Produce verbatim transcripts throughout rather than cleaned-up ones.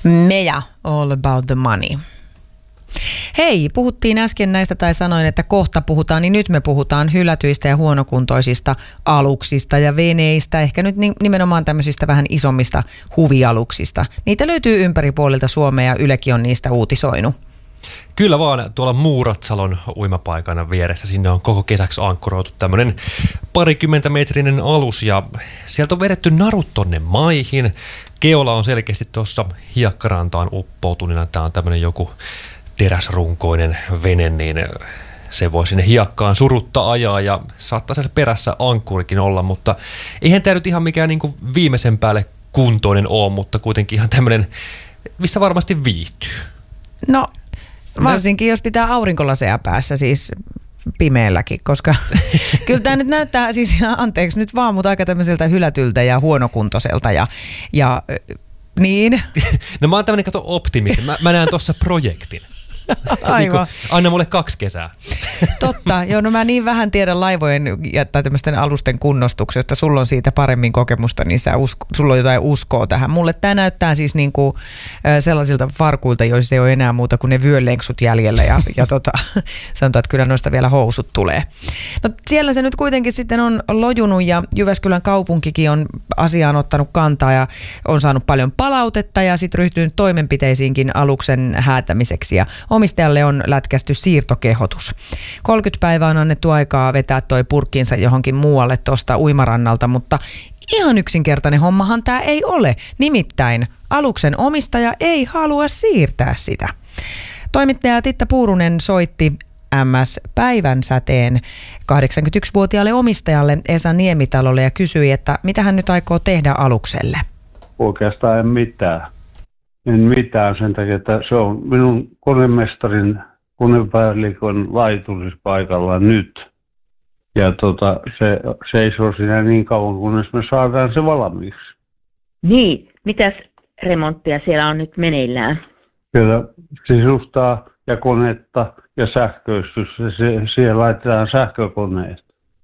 Meja, All About the Money. Hei, puhuttiin äsken näistä tai sanoin, että kohta puhutaan, niin nyt me puhutaan hylätyistä ja huonokuntoisista aluksista ja veneistä, ehkä nyt nimenomaan tämmöisistä vähän isommista huvialuksista. Niitä löytyy ympäri puolilta Suomea ja Ylekin on niistä uutisoinut. Kyllä vaan, tuolla Muuratsalon uimapaikana vieressä, sinne on koko kesäksi ankkuroitu tämmöinen parikymmentä metrinen alus ja sieltä on vedetty narut tonne maihin. Keola on selkeästi tuossa hiekkarantaan uppoutunina, tämä on tämmöinen joku teräsrunkoinen vene, niin se voi sinne hiekkaan surutta ajaa ja saattaa siellä perässä ankkurikin olla, mutta eihän tämä nyt ihan mikään niin kuin viimeisen päälle kuntoinen ole, mutta kuitenkin ihan tämmöinen, missä varmasti viihtyy. No varsinkin jos pitää aurinkolaseja päässä, siis pimeälläkin, koska kyllä tämä nyt näyttää, siis anteeksi nyt vaan, mutta aika tämmöiseltä hylätyltä ja huonokuntoiselta ja, ja niin. No mä oon tämmöinen, kato, optimisti. Mä, mä näen tuossa projektin. Aivan. Niin anna mulle kaksi kesää. Totta, joo, no mä niin vähän tiedän laivojen ja tai tämmöisten alusten kunnostuksesta. Sulla on siitä paremmin kokemusta, niin sä usko, sulla on jotain uskoa tähän. Mulle tää näyttää siis niinku sellaisilta farkuilta, joissa ei ole enää muuta kuin ne vyölenksut jäljellä ja, ja tota, sanotaan, että kyllä noista vielä housut tulee. No siellä se nyt kuitenkin sitten on lojunut ja Jyväskylän kaupunkikin on asiaan ottanut kantaa ja on saanut paljon palautetta ja sitten ryhtynyt toimenpiteisiinkin aluksen häätämiseksi ja omistajalle on lätkästy siirtokehotus. kolmekymmentä päivää on annettu aikaa vetää toi purkkiinsa johonkin muualle tuosta uimarannalta, mutta ihan yksinkertainen hommahan tämä ei ole. Nimittäin aluksen omistaja ei halua siirtää sitä. Toimittaja Titta Puurunen soitti M S Päivänsäteen kahdeksankymmentäyksivuotiaalle omistajalle Esa Niemitalolle ja kysyi, että mitä hän nyt aikoo tehdä alukselle. Oikeastaan en mitään. En mitään sen takia, että se on minun konemestarin konepäällikön laiturispaikalla nyt. Ja tota, se seisoo siinä niin kauan, kunnes me saadaan se valmiiksi. Niin, mitäs remonttia siellä on nyt meneillään? Siellä sisustaa ja konetta ja sähköistys. Se, siihen laitetaan sähkökoneet.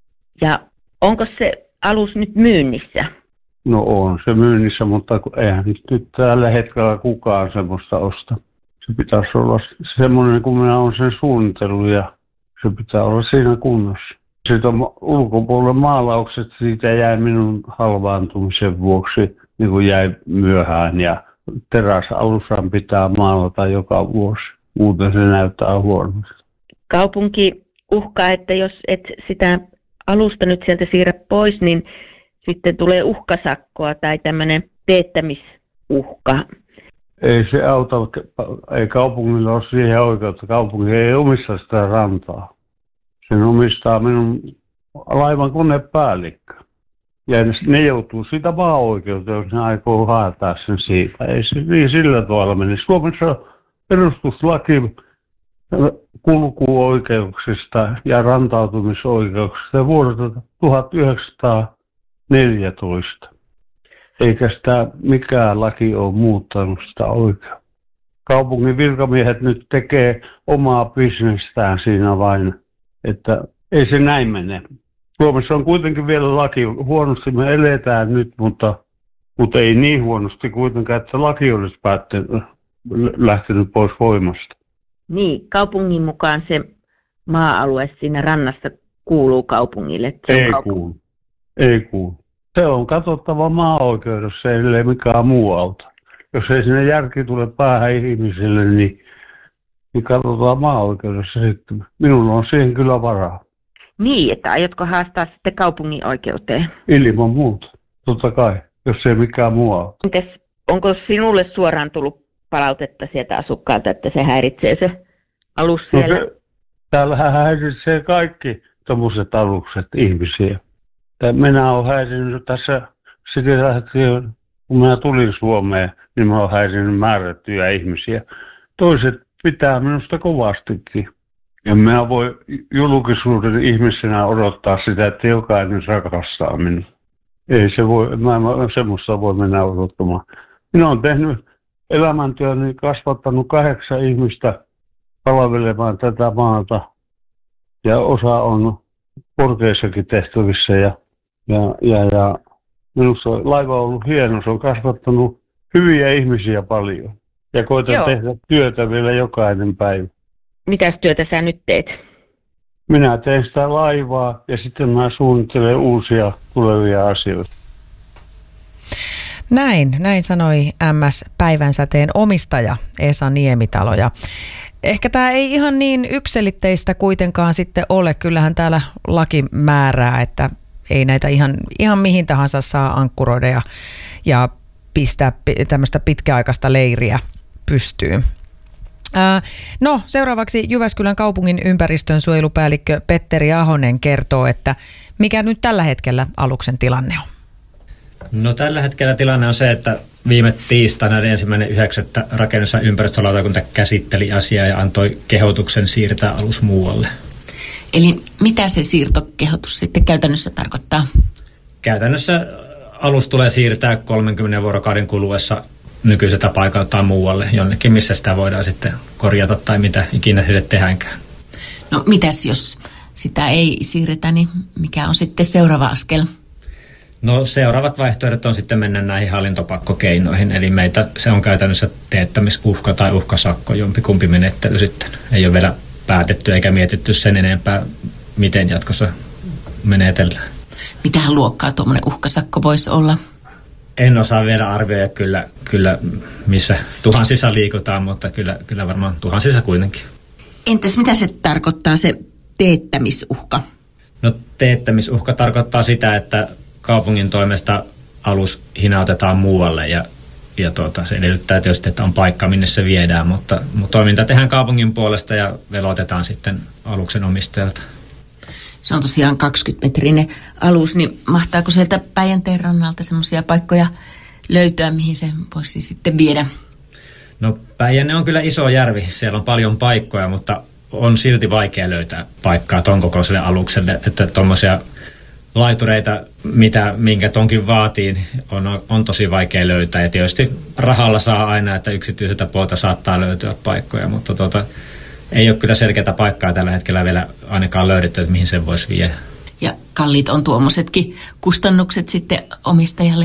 Ja onko se alus nyt myynnissä? No on se myynnissä, mutta eihän nyt tällä hetkellä kukaan semmoista osta. Se pitäisi olla semmoinen, kun minä olen sen suunnitellut ja se pitää olla siinä kunnossa. Sitten on ulkopuolella maalaukset, siitä jäi minun halvaantumisen vuoksi, niin kuin jäi myöhään ja teräsalushan pitää maalata joka vuosi, muuten se näyttää huonosti. Kaupunki uhkaa, että jos et sitä alusta nyt sieltä siirrä pois, niin sitten tulee uhkasakkoa tai tämmöinen teettämisuhka. Ei se auta, ei kaupungilla ole siihen oikeutta. Kaupunki ei omista sitä rantaa. Sen omistaa minun laivan konepäällikkö. Ja ne joutuu siitä maa-oikeuteen, jos ne aikoo haetaan sen siitä. Ei se niin sillä tavalla meni. Suomessa perustuslaki kulkuoikeuksista ja rantautumisoikeuksista vuodelta tuhatyhdeksänsataaneljätoista. Eikä sitä mikään laki ole muuttanut sitä oikeutta. Kaupungin virkamiehet nyt tekee omaa bisnestään siinä vain, että ei se näin mene. Suomessa on kuitenkin vielä laki, huonosti me eletään nyt, mutta, mutta ei niin huonosti kuitenkaan, että laki olisi päättänyt, lähtenyt pois voimasta. Niin, kaupungin mukaan se maa-alue siinä rannassa kuuluu kaupungille. Ei kaupung- kuulu, ei kuulu. Se on katsottava maa-oikeudessa, ellei mikään muu auta. Jos ei sinne järki tule päähän ihmisille, niin, niin katsotaan maa-oikeudessa sitten. Minulla on siihen kyllä varaa. Niin, että aiotko haastaa sitten kaupungin oikeuteen? Ilman muuta, totta kai, jos ei mikään muu auta. Mites, onko sinulle suoraan tullut palautetta sieltä asukkaalta, että se häiritsee se alus siellä? No se, täällähän häiritsee kaikki tommoset alukset ihmisiä. Minä olen häirinyt tässä, sitä kun minä tulin Suomeen, niin minä olen häirinyt määrättyjä ihmisiä. Toiset pitää minusta kovastikin. Ja minä voi julkisuuden ihmisenä odottaa sitä, että jokainen rakastaa minua. Ei se voi, mä en semmoista voi mennä odottamaan. Minä olen tehnyt elämäntyöni, kasvattanut kahdeksan ihmistä palvelemaan tätä maata. Ja osa on korkeissakin tehtävissä ja Ja, ja, ja minusta laiva on ollut hieno, se on kasvattanut hyviä ihmisiä paljon. Ja koitan Joo. tehdä työtä vielä jokainen päivä. Mitäs työtä sä nyt teet? Minä teen sitä laivaa ja sitten mä suunnittelen uusia tulevia asioita. Näin, näin sanoi M S-päivänsäteen omistaja Esa Niemitalo. Ja ehkä tämä ei ihan niin yksiselitteistä kuitenkaan sitten ole. Kyllähän täällä laki määrää, että ei näitä ihan, ihan mihin tahansa saa ankkuroida ja, ja pistää tämmöistä pitkäaikaista leiriä pystyyn. Ää, no seuraavaksi Jyväskylän kaupungin ympäristönsuojelupäällikkö Petteri Ahonen kertoo, että mikä nyt tällä hetkellä aluksen tilanne on. No tällä hetkellä tilanne on se, että viime tiistaina ensimmäinen yhdeksättä rakennus- ja ympäristölautakunta käsitteli asiaa ja antoi kehotuksen siirtää alus muualle. Eli mitä se siirtokehotus sitten käytännössä tarkoittaa? Käytännössä alus tulee siirtää kolmenkymmenen vuorokauden kuluessa nykyiseltä paikaltaan muualle, jonnekin missä sitä voidaan sitten korjata tai mitä ikinä sille tehdäänkään. No mitäs jos sitä ei siirretä, niin mikä on sitten seuraava askel? No seuraavat vaihtoehdot on sitten mennä näihin hallintopakkokeinoihin, eli meitä se on käytännössä teettämisuhka tai uhkasakko, jompikumpi menettely sitten. Ei ole vielä päätetty eikä mietitty sen enempää, miten jatkossa menetellään. Mitähän luokkaa tuommoinen uhkasakko voisi olla? En osaa vielä arvioida kyllä, kyllä missä tuhansissa liikutaan, mutta kyllä, kyllä varmaan tuhansissa kuitenkin. Entäs mitä se tarkoittaa se teettämisuhka? No teettämisuhka tarkoittaa sitä, että kaupungin toimesta alus hinautetaan muualle ja, ja tuota, se edellyttää tietysti, että on paikka, minne se viedään, mutta, mutta toiminta tehdään kaupungin puolesta ja velotetaan sitten aluksen omistajalta. Se on tosiaan kaksikymmentä-metrinen alus, niin mahtaako sieltä Päijänteen rannalta semmoisia paikkoja löytyä, mihin se voisi sitten viedä? No Päijänne on kyllä iso järvi, siellä on paljon paikkoja, mutta on silti vaikea löytää paikkaa ton kokoiselle alukselle, että tuommoisia laitureita, mitä, minkä tonkin vaatii, on, on tosi vaikea löytää. Ja tietysti rahalla saa aina, että yksityiseltä puolta saattaa löytyä paikkoja, mutta tuota, ei ole kyllä selkeää paikkaa tällä hetkellä vielä ainakaan löydetty, että mihin sen voisi viedä. Ja kalliit on tuommoisetkin kustannukset sitten omistajalle?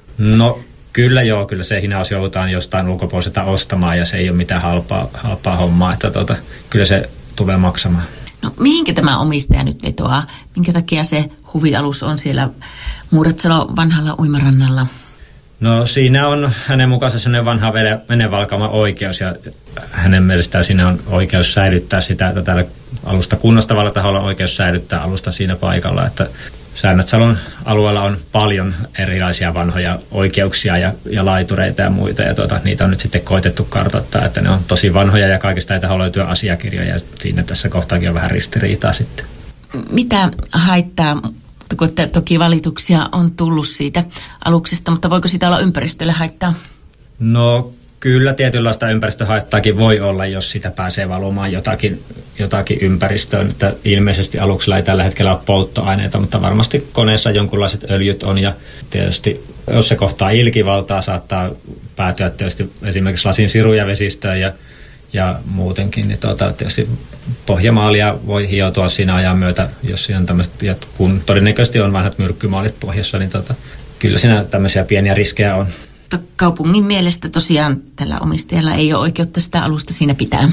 No kyllä joo, kyllä se hinaus joudutaan jostain ulkopuoliselta ostamaan ja se ei ole mitään halpaa, halpaa hommaa, että tuota, kyllä se tulee maksamaan. No mihinkä tämä omistaja nyt vetoaa? Minkä takia se huvialus on siellä Muuratsalon vanhalla uimarannalla? No siinä on hänen mukaansa sellainen vanha venevalkauma oikeus ja hänen mielestään siinä on oikeus säilyttää sitä, että täällä alusta kunnostavalla taholla on oikeus säilyttää alusta siinä paikalla, että Säännötsalon alueella on paljon erilaisia vanhoja oikeuksia ja, ja laitureita ja muita, ja tuota, niitä on nyt sitten koitettu kartoittaa, että ne on tosi vanhoja ja kaikista ei taho löytyä asiakirjoja, ja siinä tässä kohtaakin on vähän ristiriitaa sitten. Mitä haittaa, kun toki valituksia on tullut siitä aluksesta, mutta voiko sitä olla ympäristölle haittaa? No kyllä tietynlaista ympäristöhaittaakin voi olla, jos sitä pääsee valumaan jotakin, jotakin ympäristöön. Että ilmeisesti aluksella ei tällä hetkellä ole polttoaineita, mutta varmasti koneessa jonkunlaiset öljyt on. Ja tietysti jos se kohtaa ilkivaltaa, saattaa päätyä tietysti esimerkiksi lasin siruja vesistöön ja, ja muutenkin. Niin tuota, tietysti pohjamaalia voi hioutua siinä ajan myötä, jos siinä on tämmöiset, ja kun todennäköisesti on vanhat myrkkymaalit pohjassa, niin tuota, kyllä siinä tämmöisiä pieniä riskejä on. Kaupungin mielestä tosiaan tällä omistajalla ei ole oikeutta sitä alusta siinä pitää.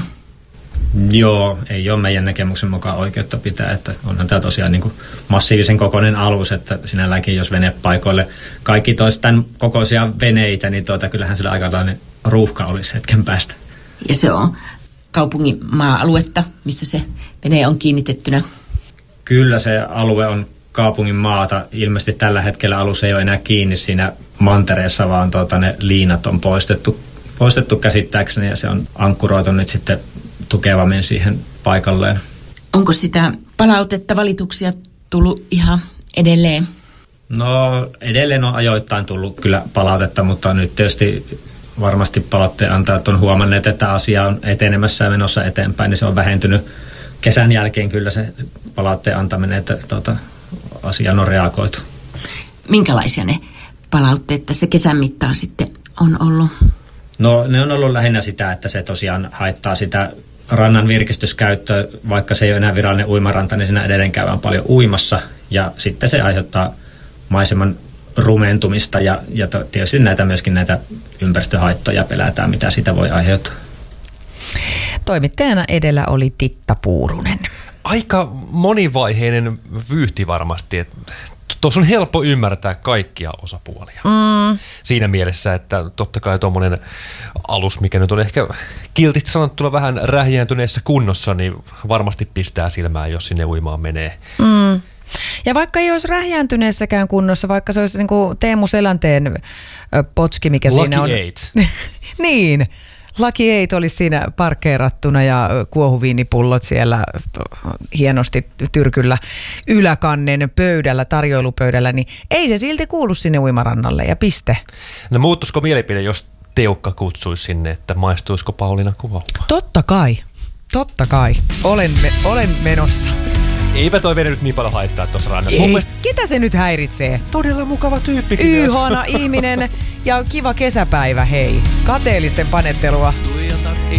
Joo, ei ole meidän näkemyksen mukaan oikeutta pitää, että onhan tämä tosiaan niin kuin massiivisen kokoinen alus, että sinälläkin jos venepaikoille kaikki toisi tämän kokoisia veneitä, niin tuota, kyllähän sillä aikalainen ruuhka olisi hetken päästä. Ja se on kaupungin maa-aluetta, missä se vene on kiinnitettynä? Kyllä se alue on kaupungin maata. Ilmeisesti tällä hetkellä alus ei ole enää kiinni siinä mantereessa, vaan tuota, ne liinat on poistettu, poistettu käsittääkseni ja se on ankkuroitu nyt sitten tukevammin siihen paikalleen. Onko sitä palautetta, valituksia tullut ihan edelleen? No edelleen on ajoittain tullut kyllä palautetta, mutta nyt tietysti varmasti palautteen antajat on huomanneet, että asia on etenemässä ja menossa eteenpäin, niin se on vähentynyt kesän jälkeen kyllä se palautteen antaminen, että tuota, asiaan on reagoitu. Minkälaisia ne palautteet tässä kesän mittaan sitten on ollut? No ne on ollut lähinnä sitä, että se tosiaan haittaa sitä rannan virkistyskäyttöä, vaikka se ei ole enää virallinen uimaranta, niin siinä edelleen käydään paljon uimassa ja sitten se aiheuttaa maiseman rumentumista ja, ja tietysti näitä myöskin näitä ympäristöhaittoja pelätään, mitä sitä voi aiheuttaa. Toimittajana edellä oli Titta Puurunen. Aika monivaiheinen vyyhti varmasti. Tuossa on helppo ymmärtää kaikkia osapuolia. Mm. Siinä mielessä, että totta kai tuommoinen alus, mikä nyt on ehkä kiltisti sanottuna vähän rähjääntyneessä kunnossa, niin varmasti pistää silmään, jos sinne uimaan menee. Mm. Ja vaikka ei olisi rähjääntyneessäkään kunnossa, vaikka se olisi niin kuin Teemu Selänteen potski, mikä Lucky siinä on. eight. Niin. Lucky eight olisi siinä parkkeerattuna ja kuohuviinipullot siellä hienosti tyrkyllä yläkannen pöydällä, tarjoilupöydällä, niin ei se silti kuulu sinne uimarannalle ja piste. No muuttuisiko mielipide, jos Teukka kutsuisi sinne, että maistuisiko Pauliina kuva? Totta kai, totta kai. Olen, me, olen menossa. Eipä toi vene nyt niin paljon haittaa tuossa rannassa. Ei, mielestä... ketä se nyt häiritsee? Todella mukava tyyppi. Ihana ihminen ja kiva kesäpäivä, hei. Kateellisten panettelua.